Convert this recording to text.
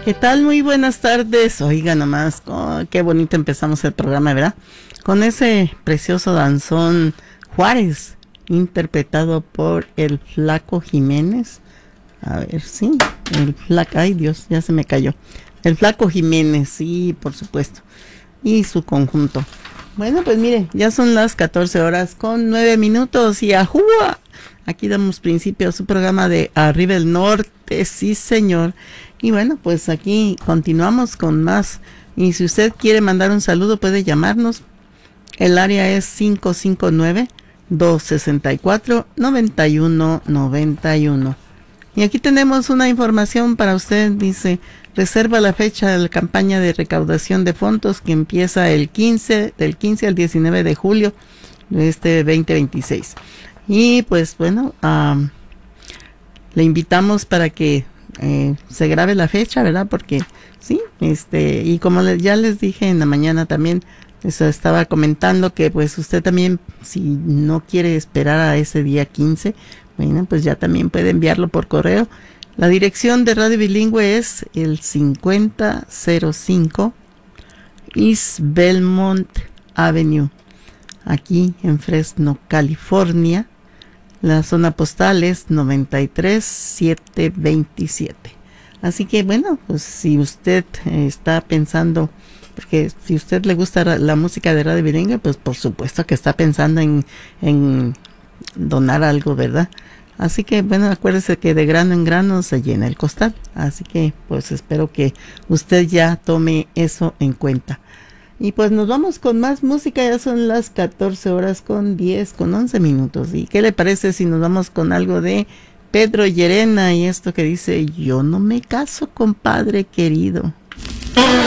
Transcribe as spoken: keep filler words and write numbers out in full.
¿Qué tal? Muy buenas tardes. Oiga nomás, oh, qué bonito empezamos el programa, ¿verdad? Con ese precioso danzón Juárez, interpretado por el Flaco Jiménez. A ver, sí, el Flaco, ay Dios, ya se me cayó. El Flaco Jiménez, sí, por supuesto. Y su conjunto. Bueno, pues mire, ya son las catorce horas con nueve minutos y ¡ajúa! Aquí damos principio a su programa de Arriba el Norte, sí señor. Y bueno, pues aquí continuamos con más. Y si usted quiere mandar un saludo, puede llamarnos. El área es cinco cinco nueve, dos seis cuatro, nueve uno nueve uno. Y aquí tenemos una información para usted. Dice, reserva la fecha de la campaña de recaudación de fondos que empieza el quince, del quince al diecinueve de julio de este veinte veintiséis. Y pues bueno, um, le invitamos para que eh, se grabe la fecha, ¿verdad? Porque sí, este, y como le, ya les dije en la mañana también, eso estaba comentando que pues usted también, si no quiere esperar a ese día quince, bueno, pues ya también puede enviarlo por correo. La dirección de Radio Bilingüe es el cincuenta cero cinco East Belmont Avenue, aquí en Fresno, California. La zona postal es noventa y tres setecientos veintisiete. Así que bueno, pues si usted eh, está pensando, porque si a usted le gusta la música de Radio Bilingüe, pues por supuesto que está pensando en, en donar algo, ¿verdad? Así que bueno, acuérdese que de grano en grano se llena el costal. Así que pues espero que usted ya tome eso en cuenta. Y pues nos vamos con más música, ya son las catorce horas con diez, con once minutos. ¿Y qué le parece si nos vamos con algo de Pedro Llerena y esto que dice, yo no me caso, compadre querido?